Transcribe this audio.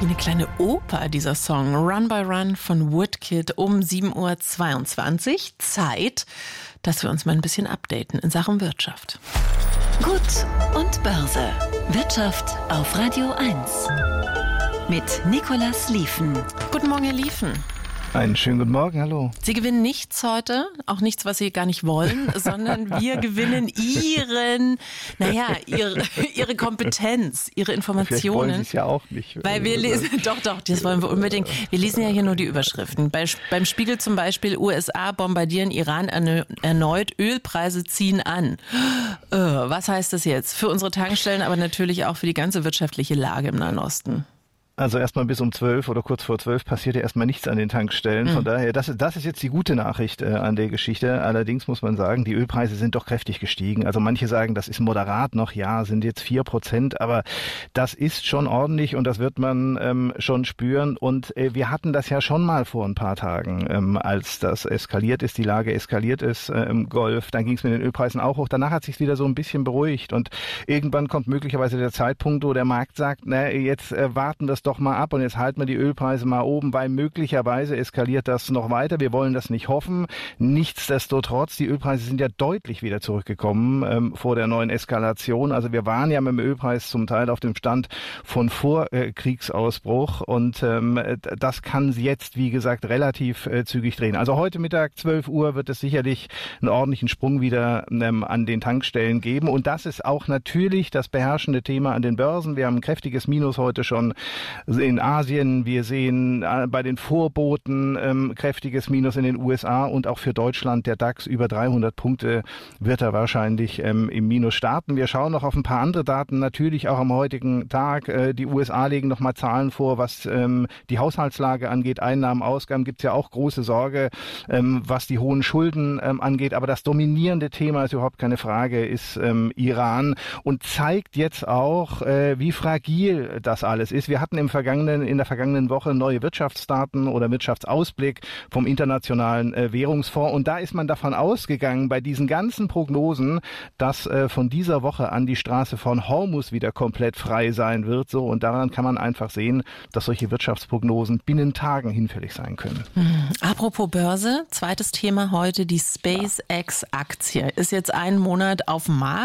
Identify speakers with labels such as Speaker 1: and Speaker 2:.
Speaker 1: Wie eine kleine Oper, dieser Song Run by Run von Woodkid um 7.22 Uhr. Zeit, dass wir uns mal ein bisschen updaten in Sachen Wirtschaft.
Speaker 2: Gut und Börse. Wirtschaft auf Radio 1. Mit Nicolas Liefen.
Speaker 1: Guten Morgen, Herr Liefen.
Speaker 3: Einen schönen guten Morgen, hallo.
Speaker 1: Sie gewinnen nichts heute, auch nichts, was Sie gar nicht wollen, sondern wir gewinnen Ihre Kompetenz, Ihre Informationen.
Speaker 3: Vielleicht wollen Sie es ja auch nicht.
Speaker 1: Weil wir lesen, doch, das wollen wir unbedingt. Wir lesen ja hier nur die Überschriften. Beim Spiegel zum Beispiel, USA bombardieren Iran erneut, Ölpreise ziehen an. Was heißt das jetzt? Für unsere Tankstellen, aber natürlich auch für die ganze wirtschaftliche Lage im Nahen Osten.
Speaker 3: Also erstmal bis um 12 oder kurz vor 12 passiert ja erstmal nichts an den Tankstellen. Von daher, das ist jetzt die gute Nachricht an der Geschichte. Allerdings muss man sagen, die Ölpreise sind doch kräftig gestiegen. Also manche sagen, das ist moderat noch, ja, sind jetzt 4%, aber das ist schon ordentlich und das wird man schon spüren. Und wir hatten das ja schon mal vor ein paar Tagen, als das eskaliert ist, die Lage eskaliert ist im Golf. Dann ging es mit den Ölpreisen auch hoch. Danach hat sich wieder so ein bisschen beruhigt und irgendwann kommt möglicherweise der Zeitpunkt, wo der Markt sagt, na, jetzt warten wir doch mal ab und jetzt halten wir die Ölpreise mal oben, weil möglicherweise eskaliert das noch weiter. Wir wollen das nicht hoffen. Nichtsdestotrotz, die Ölpreise sind ja deutlich wieder zurückgekommen vor der neuen Eskalation. Also wir waren ja mit dem Ölpreis zum Teil auf dem Stand von vor Kriegsausbruch und das kann jetzt, wie gesagt, relativ zügig drehen. Also heute Mittag 12 Uhr wird es sicherlich einen ordentlichen Sprung wieder an den Tankstellen geben und das ist auch natürlich das beherrschende Thema an den Börsen. Wir haben ein kräftiges Minus heute schon in Asien, wir sehen bei den Vorboten kräftiges Minus in den USA und auch für Deutschland der DAX über 300 Punkte wird er wahrscheinlich im Minus starten. Wir schauen noch auf ein paar andere Daten, natürlich auch am heutigen Tag. Die USA legen nochmal Zahlen vor, was die Haushaltslage angeht, Einnahmen, Ausgaben, gibt es ja auch große Sorge, was die hohen Schulden angeht. Aber das dominierende Thema ist überhaupt keine Frage, ist Iran und zeigt jetzt auch, wie fragil das alles ist. Wir hatten in der vergangenen Woche neue Wirtschaftsdaten oder Wirtschaftsausblick vom Internationalen Währungsfonds und da ist man davon ausgegangen, bei diesen ganzen Prognosen, dass von dieser Woche an die Straße von Hormuz wieder komplett frei sein wird. So, und daran kann man einfach sehen, dass solche Wirtschaftsprognosen binnen Tagen hinfällig sein können.
Speaker 1: Apropos Börse, zweites Thema heute, die SpaceX-Aktie ist jetzt einen Monat auf dem Markt.